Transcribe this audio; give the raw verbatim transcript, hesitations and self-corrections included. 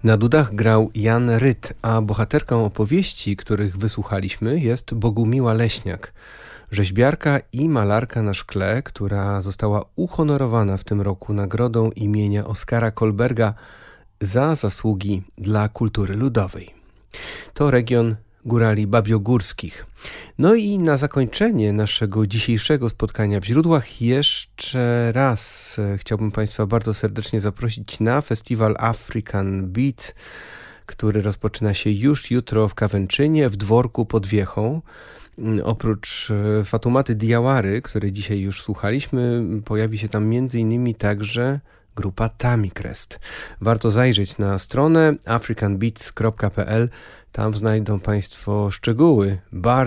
Na dudach grał Jan Ryt, a bohaterką opowieści, których wysłuchaliśmy, jest Bogumiła Leśniak, rzeźbiarka i malarka na szkle, która została uhonorowana w tym roku nagrodą imienia Oskara Kolberga za zasługi dla kultury ludowej. To region górali babiogórskich. No i na zakończenie naszego dzisiejszego spotkania w źródłach jeszcze raz chciałbym Państwa bardzo serdecznie zaprosić na festiwal African Beats, który rozpoczyna się już jutro w Kawęczynie, w Dworku pod Wiechą. Oprócz Fatumaty Diawary, której dzisiaj już słuchaliśmy, pojawi się tam między innymi także grupa Tamikrest. Warto zajrzeć na stronę african beats kropka p l. Tam znajdą Państwo szczegóły. Bardzo